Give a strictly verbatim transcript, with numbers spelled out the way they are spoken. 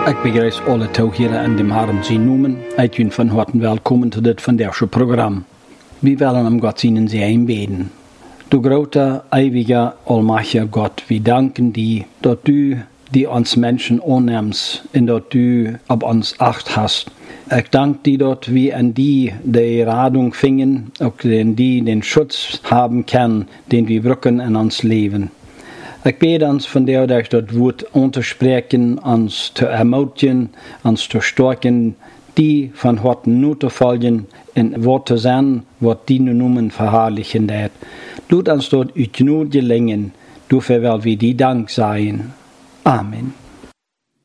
Ik begrüße alle toehieren in dem Herrn zijn noemen. Ik wens van harte welkom tot dit vandaagse programma. We willen om God zijn ze aanbeden. Du grote, eeuwige, almachtige Gott, we danken die, dat du die ons Menschen aanneemt en dat du op ons acht hast. Ik dank die dat we en die de Radung vingen, ook den die den Schutz haben können, den wir brauchen in ons leven. Ik bid ons vandaag dat dat woord aan te spreken, ons te ermutigen, ons te sterken, die van harte nu te volgen en wat te zijn, wat die nu noemen verherrlichen dat. Doet ons dat uit nu gelingen, dafür will wir die Dank sein. Amen.